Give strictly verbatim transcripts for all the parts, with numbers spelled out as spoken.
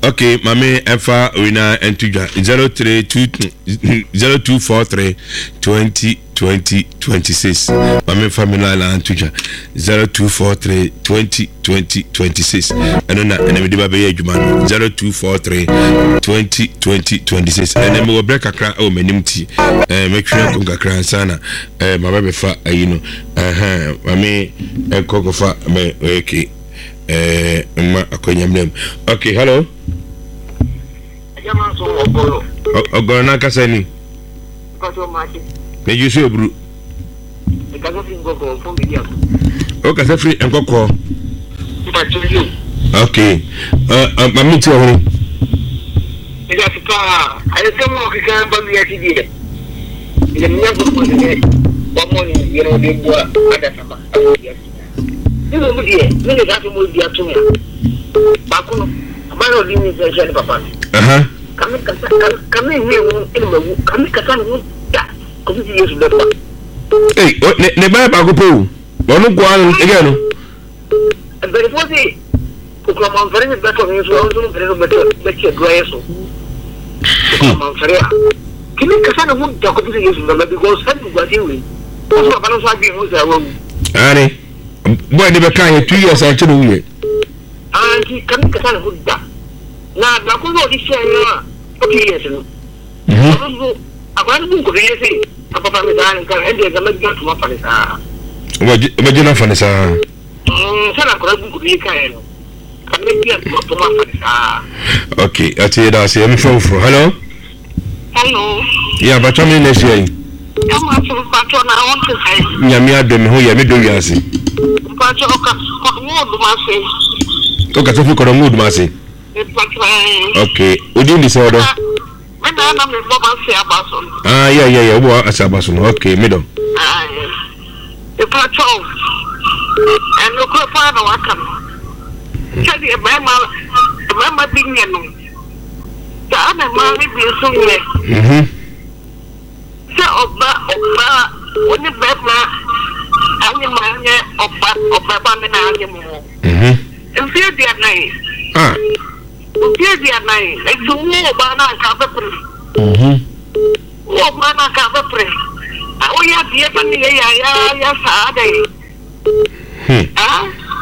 Okay, mami efa wina entujwa zero three two zero two four three twenty twenty twenty-six. Mami family la entujwa zero two four three twenty twenty twenty-six. Eno na ene de ba be adwuma zero two four three twenty twenty twenty-six. Ene me wo break akra o manim ti. Eh make sure ko kakra sana. Eh mama be fa ayino. Eh mami enko fa me okay. Eh ma akonyamlem. Okay, hello. Yaman so ogoro. Ogoro na kasa ni. Kaso machi. Me yusu obru. E kaso fi ngogo fun media. O kasa free enkoko. Mpa chuju. Okay. Uh mami ti ohun. Ida fika, ale temo fika ba mi ati die. Ile mi yango ko ne. Wa mo ni yero de bo ada sama. Ndio mu die, ndio ga to mo dia to ya. Ba kuno, abaro di ni se je papa. Aha. Kami kasa kami ni wo ilmu kami kasa ni da. Ko fi Yesu da ba. Eh, ne ne ba ba ko po. Wonu kwa ege no. Bere fosi. Ko ko man fere da to ni so on fere da to da ke do Yesu. Ko man fere. Kimi kasa ni wo da ko fi Yesu da ba because san gwa ti we. Ko so ba no so agi mo sa wo. Ani. Boy de be kan two years a chiro we. Anti kami kasa ni wo da. Na na ko do di se na. Okay yes no. Mhm. Agora não conhece a papai me dá então é de também já toma falesa. Imagina falesa. Hum, será que não conhece caio? Também já toma falesa. Okay, ati da se me fo fo. Hello. Hello. Yeah, but I'm in this way. Come on, so pato na on to say. Nyame adom ho ya me do wiase. Pato ka ko mo ma se. To ka so fi ko mo do ma se. Okay, odi ndi se odo. Na na me baba se abaso. Ah yeah yeah yeah, obo asa abaso. Okay, me do. Ah. E pato. En no ko pa na wakam. Chadi e ba ma ba ma binye no. Ta na ma ni bi so ye. Mhm. Se oba oba oni be ma ani ma nye oba oba ba me na ani mo. Mhm. Enfie dia nai. Ah. Enfie dia nai. E so wo ba na ka be pre. Mhm. Wo ba na ka be pre. A o ya dia ba ni ya ya ya sa dai. Hmm. Ah.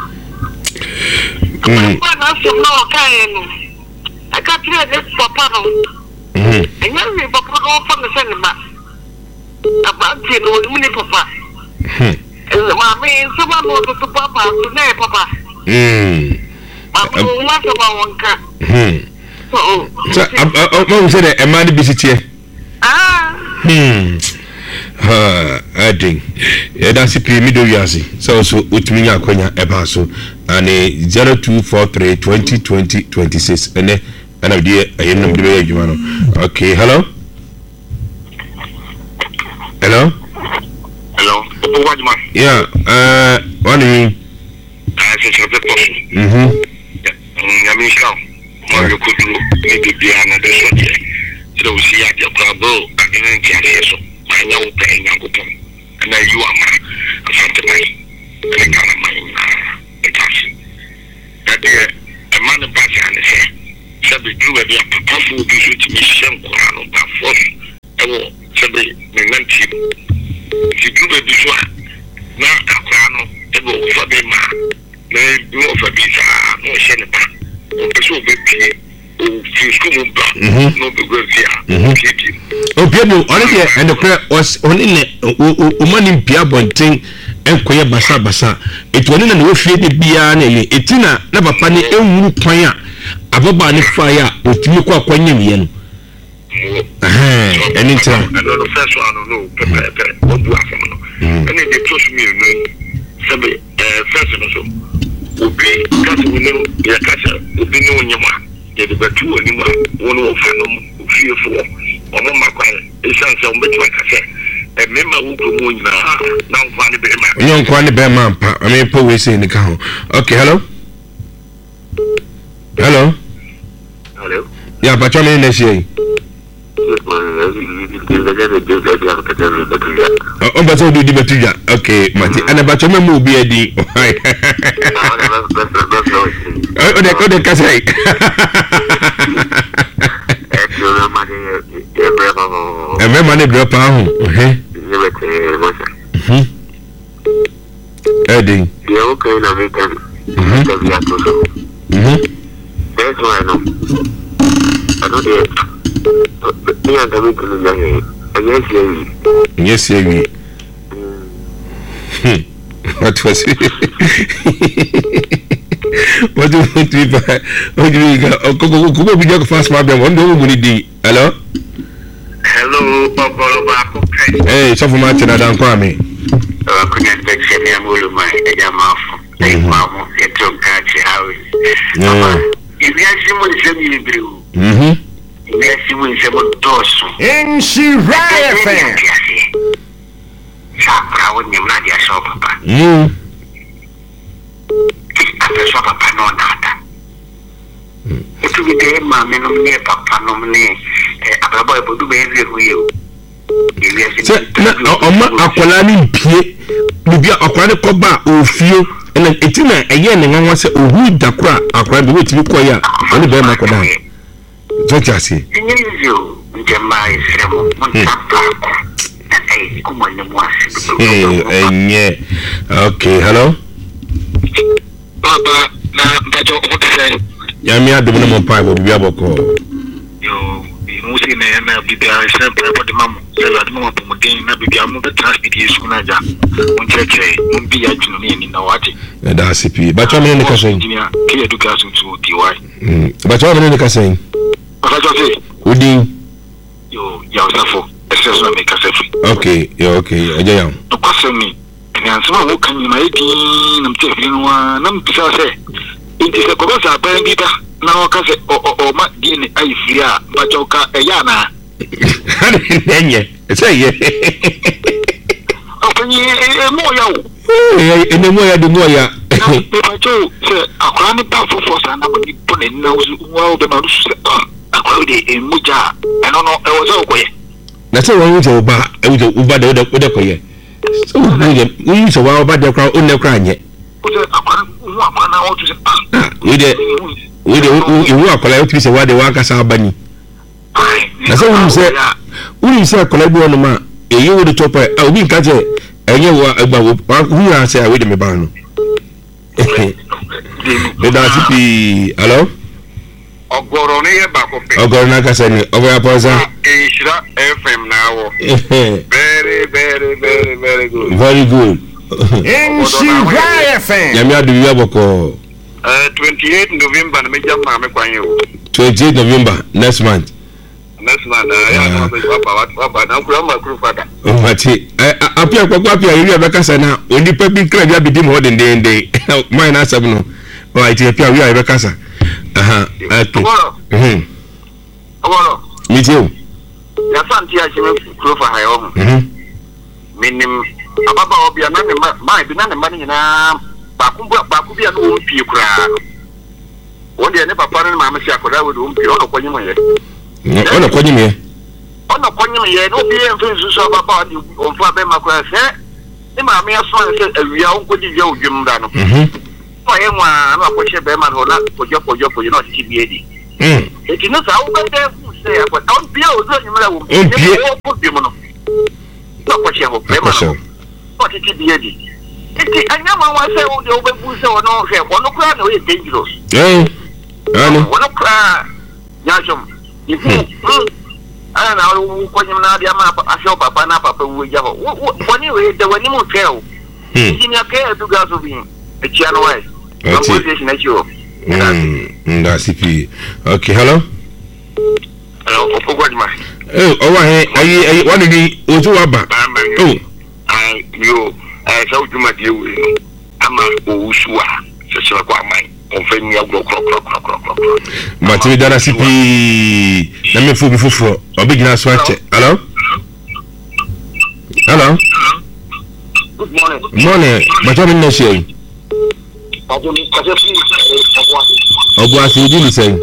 Mhm. Ba na so no ka enu. Aka tire ne papa no. Mhm. Enya ni papa no fa me se ne ba. Abanti no ni ni papa. Hmm. Mami, so ma no to papa so na papa. Hmm. Mami, ma so ba wonka. Hmm. So, so am say the man be sitie. Ah. Hmm. Ha, ading. E da si pe mi do wiase. So so utimi nya akonya e ba so. Ani zero two four three twenty twenty twenty-six. Ene ana die ayenum de be adwuma no. Okay, hello. Hello. Hello. Opo wajuma. Yeah, uh what do you mean? Ah, se se pe pofu. Mhm. Ya mi sha. Mo yo ko duro ni bi bi ana de so je. So we see at your club again ki ase so. Ma nya wo pe nya ko pon. Na you ama. Afante mai. Ele kana mai na. Etasi. That the a man ba se ane se. Se bi duro bi papa fu bi so ti mi shen ko anu ba force. Ewo se bi me nanti. Ti duro bi so na akwa no ebe o fa be ma. Na no fa bi sa no she ne ba. O pe so be pie. O fi so mo ba. No be go via. Kiki. O people honestly and the prayer was on in o mani pia bonten enkoye basa basa etwani na no fie de bia na ele etina na papa ne enwuru kwan a ababa ne fire otimi kwa kwanya miye no eh eni ntia no no first one no pepe pepe o bu afem no eni de trust me no sebe eh first no so obi kaso no ya kaso obi no nyema ya de batu oni ma wono fa no fie fo omo makwa esanse o betima kase e mema wo promo nyina na nfa ne be ma nyon kwa ne be ma pa I mean po we say ni ka ho. Okay, hello. Hello. Hello. Yeah, but me na say oh, but so do the betuja. Okay, Mati. And about your memo be a D. Oh, the code, ne drop ahu. Eh. Never tell what's Mhm. Eddie. the okay na me can. Mhm. Mhm. That's why I know. I know the. Me and the people in the. Yes, Yes, yes. yeah. Hmm. What was it? What do you want to be? What do you got? Oh, go, go, go, go, go, fast, my man. One day we're going to hello? Hello, Papa. Hey, so for my channel, don't call me. I couldn't take any of my mouth. Hey, Mama, get to catch your house. If you have someone send me blue. Mm-hmm. If you have someone send me doors. In Shiraya fan. Sapra when you not your shop, Papa. Mm. After shop, Papa, no, nada. It will be there, Mamma, no, near Papa, no, near. A boy will do every wheel. Sɛ na ɔma akwala ne pie bibia akwala ne kɔba ofio na eti na ɛyɛ ne nwanwa sɛ ohu dakora akwala bi wetimi kɔyɛ a ɔne bɛɛ ma kɔda so jase nyezio njema isremo montapa na ai kuma ne mwasi eh enye okay hello Papa na mpacho okutse ya mi adum ne mo pa bo bibia bɔkɔ yo musi na na bibia sempre for the mamu sɛ ade mo mo den na bibia mo be transport yesu na ja mon cheche mon bi ya dwunu ne ni na wate na da sipi ba twa me ne ka sɛn engineer ke education to D Y mm ba twa me ne ka sɛn Papa Jose udin yo ya usafo excess na make us okay yo okay aja ya no kwasemi ene ansema wo kan nyima yedi na mte firi no wa na mpisa sɛ inti sɛ ko sa ban bi da na wo ka sɛ o o ma di ne ai firi a ba choka eya na enye sɛ ye opanyi e mo ya wo eh ene mo ya de mo ya e ba cho sɛ akwa ne pa fofo sa na bodi pone na wo wo be ma rusu sɛ akwa de e mo ja eno no e wo sɛ okoye na sɛ wɔn sɛ oba ɛwɔ sɛ oba de de kɔyɛ sɛ wo yɛ wo sɛ wa oba de kora o ne kora nyɛ o sɛ akwa wo akwa na wo tu sɛ ah we de we de wo akwa o tu sɛ wa de wa kasa abani na sɛ wo sɛ wo sɛ akwa bi wɔn ma eyi wo de topa a obi nka sɛ ɛnyɛ wo agba wo wo ya sɛ we de me ba no de da sipi hello ogoro ne ye ba ko pe ogoro na kasa ni obo ya pausa Ishira F M now. Very, very, very, very good. Very good. In Shiraya fan. Yami adu ya boko. Uh, twenty-eighth November, na meja ma me kwan yo. twenty-eighth November next month. Next month, ya na so papa papa na kura ma kuru fada. O mati. Apia kwakwa apia yiri abekasa na onipa bi kra bia bidim ho den den den. Mai na asem no. O ati apia wi abekasa. Aha. Okay. Mhm. Ogoro. Me too. Ya santi a chime kuru fa ha yo. Mhm. Minim ababa obi na ne ma ma bi na ne ma ni na ba ku ba ku bia no wo pie kura. Wo de ne papa ne ma ma si akoda wo do pie ono kwanyi mo ye. Ono kwanyi me. Ono kwanyi me ye no bi en fe su so baba di on fa be ma kura se. Ni ma me aso an se awia on ko di ya odwum da no. Mhm. O ye nwa na ko che be ma no na pojo pojo pojo no ti bi edi. Mhm. E ti no sa wo be de fu se akwa on bia o zo nyimra wo. On bia o ko bi mo no. Na ko che ho be ma no. O ti ti bi edi. Iti anya ma wa se o de o be bu se o no hwe o no kura na o ye dangerous. Eh. Ani. O no kura ya jom. Ifu. Ana na o ko nyim na dia ma asho papa na papa wo ja ho. Wo ni we de wani mu hwe o. Iti ni aka edu ga so bi. E chia no wai. Ati. Mm, that's it. Okay, hello. Hello, Opogwadima. Eh, owa he ayi ayi wani ni otu wa ba. Oh. Ah, yo, eh so juma die we. Ama owusu a, se se kwa mai. On fe ni agro kro kro kro kro kro. Matimi dara sipi na me fu bi fufuro. Obi gina so ache. Hello? Hello? Good morning. Morning. Matimi na shey. Pardon me, ka se fi Obu ase di ni sen.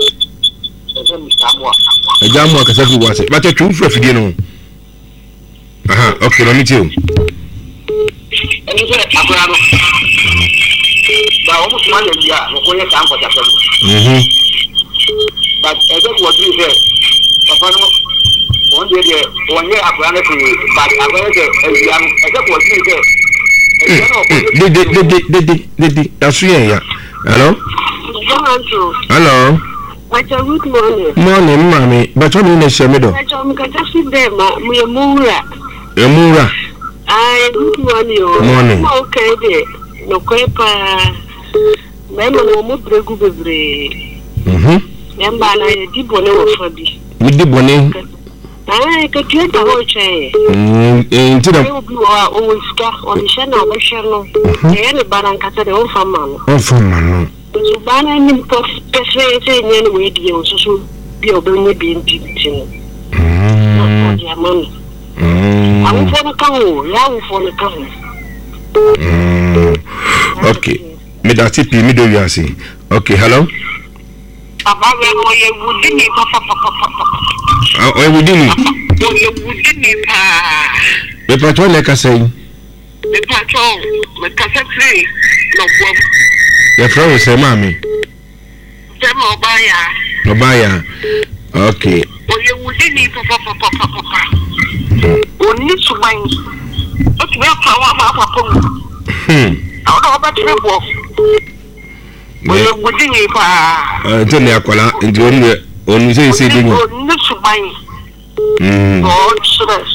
Ejamu akasa fi wase. Ba che twu fu afidie no. Aha, okay, no me too. Eni se akora no. Ba o mu tuma le bia, no ko ye kan ko ta so. Mhm. But ebe wo dri se. Papa no, on the one year after but I read the young except what you say. Did did did did did did that's yeah. Hello? Hello? What a good morning. Morning, mommy. But what mean is your middle? I told me to see them, my Mura. A Mura. I good morning. Morning. Okay, there. No paper. Mama, no more bregubre. Hm. Yamba na di bone wo fabi. We di bone. Ah, ka tiye ta ho che. Mm, eh, ntida. O bi wa o ska, o bi shana o shano. E ne baranka ta de o fama no. O fama no. So bana ni ko pese se ni ni we di o so so bi o be ni bi nti tin. Mm. Ya man. Mm. Awu fo na kan o, ya awu fo na kan. Mm. Okay. Me da tipi me do you see. Okay, hello. Papa we mo ye wudi ni papa papa papa. Ah, o wudi ni. Mo ye wudi ni pa. Me patron le ka say. Me patron, me ka say free. No problem. Your friend will say mami. Say mo ba ya. No ba ya. Okay. Mo ye wudi ni papa papa papa. Oni suban. O ti be pa wa ma papa. Hmm. Awo na ba tre bo. Mo ye wudi ni pa. Eh, tell me akola, nti oni oni say say dinyo. Oni suban. Hmm. Oh, stress.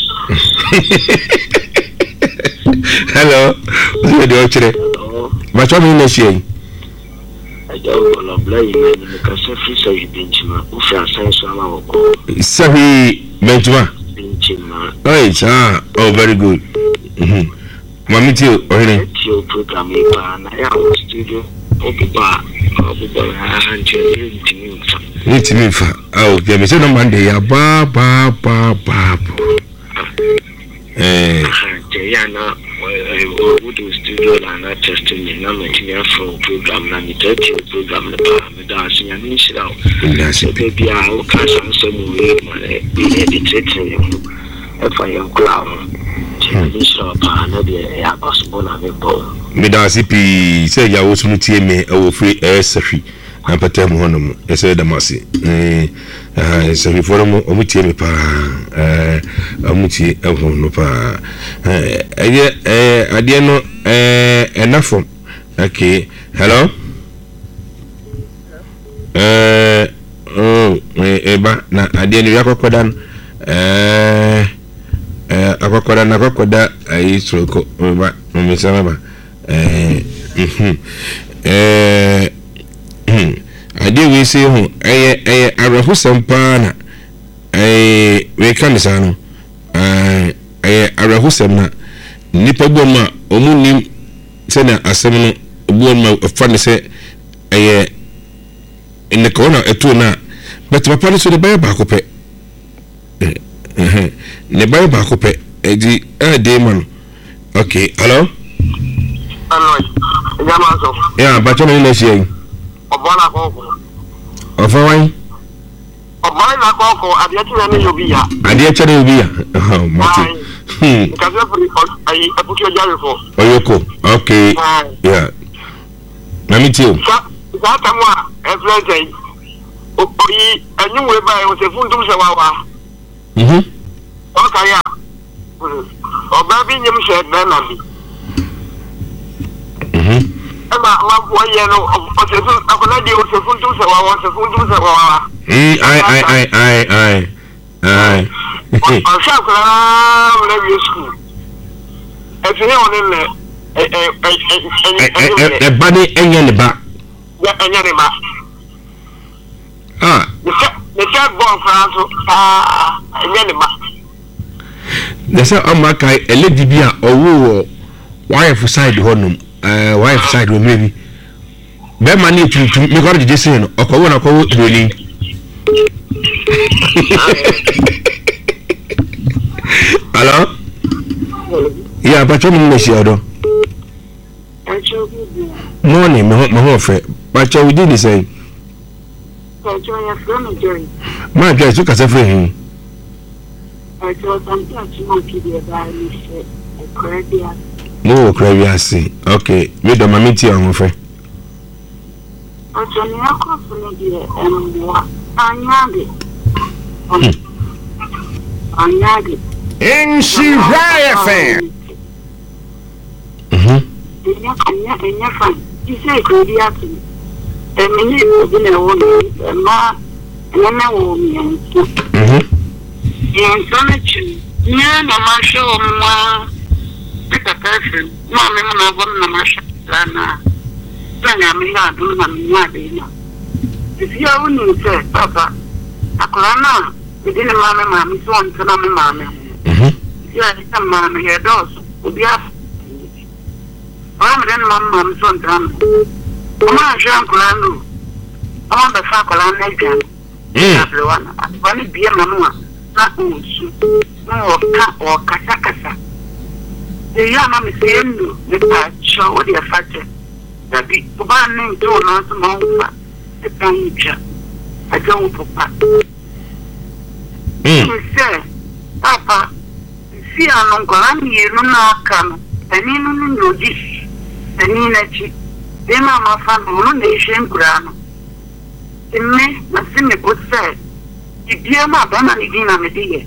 Hello. Who dey ochire? But what mean she? I don't know blame me because free so you benchma. Who shall say so ma ko. Sahi benchma. Benchma. Oh, ah, oh very good. Mhm. Mami ti o here. Ti program e pa na ya studio. Obuba, obuba hanche ntimi mfa. Ntimi mfa. Ah, okay, me say no man dey ya ba ba ba ba. Eh. Ya na we do studio na na testing me na me tinya from program na me tete program na pa me da asinya ni shira. Yes. So be a o ka san so mu we ma e e tete yo. E fa yo cloud. Ni shira pa na de ya possible na me bo. Me da C P say ya wo sunu tie me e wo free air safi. Na pata mu hono mu. E say da masi. Eh eh safi for mu o mu tie me pa. Eh amuti e hono pa. Eh eh ade no eh enafo. Okay. Hello? Eh oh eba na ade no yakokoda eh eh akokoda na akokoda ayi soko ba mo mesama ba eh mhm eh ade we say ho eh eh arahusam pa na eh we kan sa no eh eh arahusam na nipa boma omunim se na asem no boma fa ne se eh in corona etu na but papa no so de ba ko pe eh eh ne ba ba ko pe edi eh de man. Okay, hello. Hello. Ya ma so. Yeah, but you know say Obona koko. Ofa wan? Obona koko ade ti na me yobi ya. Ade ti na yobi ya. Oh, mati. Hmm. Because every I I put your jar for. Oyoko. Okay. Yeah. Na me too. That time wa every day. Oyi anyu we ba o se fundum se wa wa. Mhm. Okay ya. Oba bi nyem she na na bi. Mhm. Ema ma bo ye no o se fun akola di o se fundum se wa wa se fundum se wa wa. Mm ai ai ai ai ai. Ai. O sha ko na le bi school. E fi on le e e e e ba ni enye ne ba. Ya enye ne ba. Ah. The third born France, ah, enye ba. Desa amaka eledi bia owo wife side honum eh wife side we maybe be ma na tutu me ko je say no okowo na kowo training. Hello? Yeah, but you know she odo. Morning, my my friend. But you did say. My guys, you can say for him. No, crazy. Okay, we don't meet you on friend. anyadi in Shiraya fan. Mhm. enya enya enya fan ise ko di ati emini obi na wo ni ma enya na wo mi enso Mhm. enso na chi nya na ma sho ma pita person ma me na wo na ma sho lana tanya mi na du na mi na de na isi ya uni se papa akora na idi na ma me ma mi so on na me ma me Mhm. ya ni ta ma me ya dos obi a I'm then mamma son drum. Oma Jean Colano. On the Facolan again. Everyone. One be a mamma. Not Unsu. No cat or Casacasa. The young mamma saying the patch or the factor. That be Boban do not know the danger. I don't papa. He said, Papa, see, I'm going to you know, come. And in no dish. Aninachi, then my family nation grano. In me, my senior good said, if you are not done anything on the day.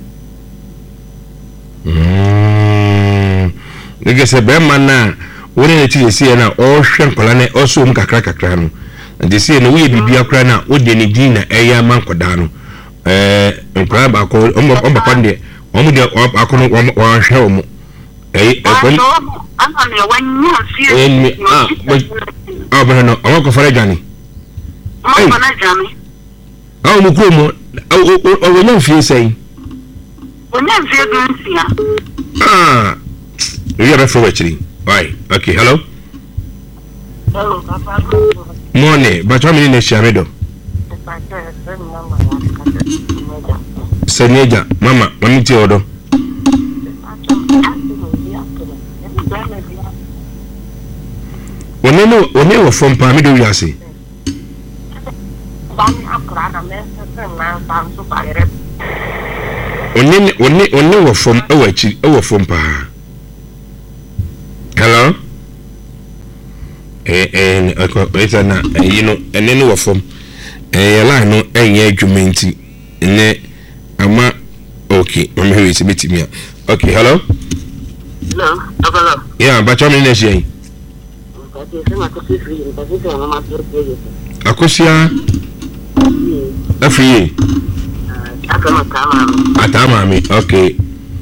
Mm. Nigga say be man na woni na ti see na o hwe nkola na o so mkakra kakra no. And see na we bibia akra na o de ne din na eya man koda no. Eh nkola ba ko o mo ba kwande o mo de akono o hwe o mo. Eh e I'm on your one year. Eh ah ah but no o ko fara jani. I'm on a jammy. Ah mo ko mo o o o no fie sei. When you feel good, Ah. You are for actually. Why? Okay, hello. hello, Papa. Morning, but how many next year do? Senyeja, mama, mami ti odo. One no, one no from Pamido Yasi. One one one no from Owachi, Owa from Pa. Hello? Eh eh akwapeta na you know ene no from eh la no enye adwumenti ne ama okay mama hear it bitimi. Okay, hello? Hello, hello. Yeah, but how many next year? Akosia Afri Atama me okay.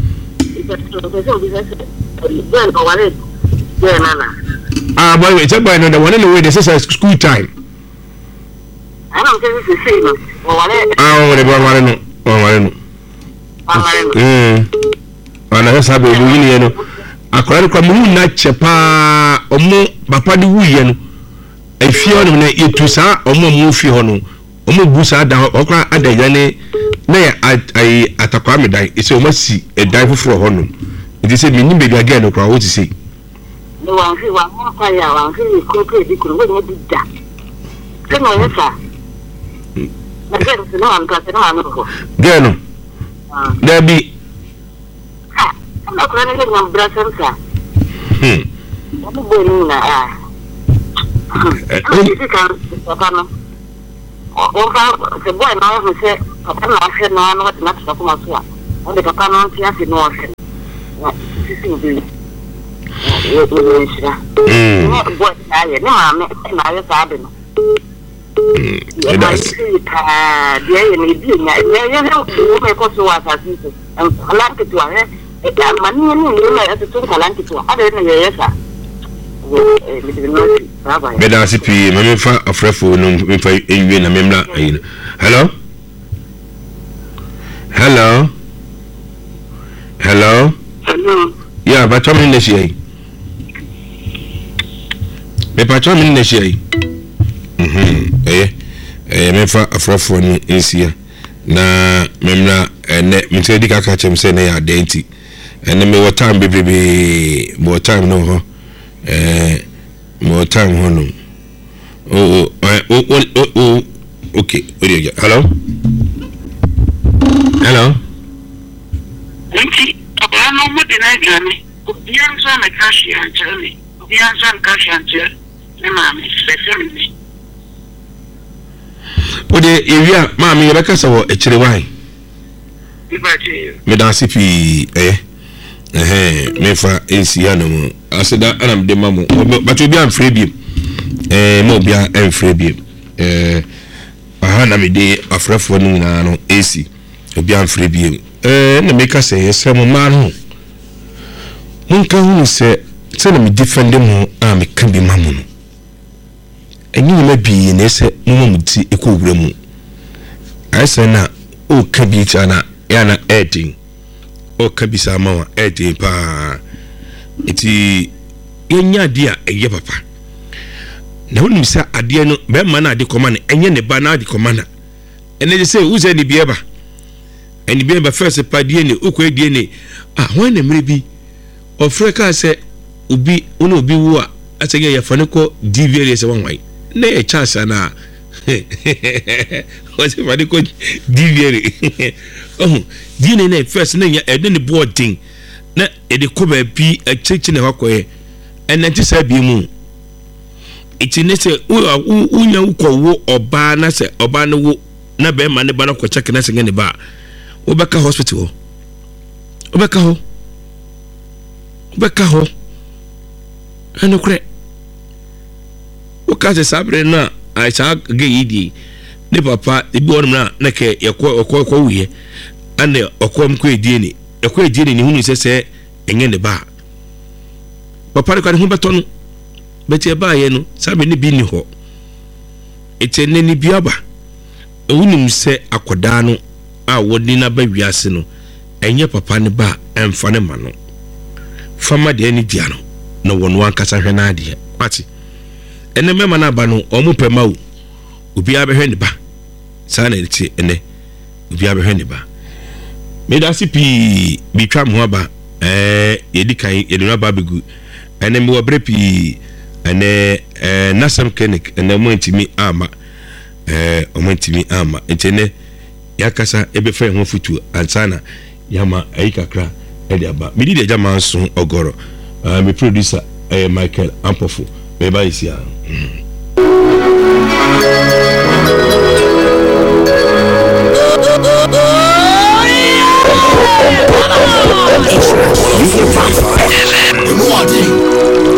Ah boy wait boy no the one in the way this is a school time. I don't think this is same. Ah we boy mare no o mare no. Mm. Ana hesa be bu yini no. Akora kwa mu na chepa omo papa de wuye no. Efie no na etu sa omo mu fie ho no. Omo bu sa da okra adanya ne na ai atakwa me dan ese omo si edan foforo ho no. It is a mini baby again no kwa what to say. No one who was more fire, one who is cooking the crew when you did that. Come on, sir. No, I'm got no. Girl, there be. I'm not running one brother, sir. Hmm. I'm going now. Papa, the boy now who said, Papa, I said, no, I'm not much of my swap. Only Papa, no, he has no. Mm. What I know, I'm not having. That's dear, maybe I make us was as and I like it to her. Money as a two talented to other than yes, sir. But I see, Mamma a freful no if I win a member. Hello? Hello? Hello? Hello? Yeah, but how many next year? Me patron min na shi mhm eh eh me fa afrofo ni ensia na memra ene me tedi ka ka chem se na ya denti ene me wo time bebebe mo time no ho eh mo time ho no oh oh oh oh oh okay hello hello Enti abana mo de na jani bianza na kashi anjani bianza na kashi anjani Mama, especially. Ode ewia maami yebeka sawo echire wan. me da sipi eh eh me fa ensi ya no aseda anam de mamu but obi am free bi eh mo obi am free bi eh aha na me de afrafo no nyina no esi obi am free bi eh na me ka say yesem ma no mun ka hu se se na me defend mu a me ka bi mamu no enyi ma bi na se mu mu ti ekowura mu aisa na o ka bi chana ya na eighteen o ka bi sa ma wa eighteen pa iti yenya dia eye papa na wonu sa ade no be ma na ade koma na enye ne ba na ade koma na ene je say uze ni bieba eni bieba first pa die ne okwa die ne ah wan na mere bi ofre ka se obi ono obi wu a asege ya fane ko D V R se wan wai na e chance na wase fane ko D V R oh die ne na first na ya ede ne boarding na ede ko ba bi a cheche ne wakoye enanti sa bi mu iti ne se unya ukọ wo oba na se oba ne wo na be ma ne ba na ko check na se ne ba obeka hospital obeka ho obeka ho ano kure o ka se sabre na ai sa ge yidi ne papa ebi won na na ke yakọ okọ okọ wiye ane okọ mko edie ni ekọ edie ni hunu se se enye ne ba papa ne ka ne hu beto no beti eba ye no sabe ne bi ni ho etene ni biaba ewunim se akoda no a wodi na ba wiase no enye papa ne ba emfa ne ma no fama de ni dia no na wonu ankasa hwe na ade kwati ene mema na ba no omu pema wo obi abehwe ne ba sa na eti ene obi abehwe ne ba me da sipi bi twa mo ba eh yedi kan yedi na ba begu ene me wobre pi ene eh nasam clinic ene mo ntimi ama eh o mo ntimi ama entene yakasa ebe fe ho futu ansana yama ayikakra ede aba me di de jama so ogoro uh, me producer eh Michael Ampofo me ba isia mm.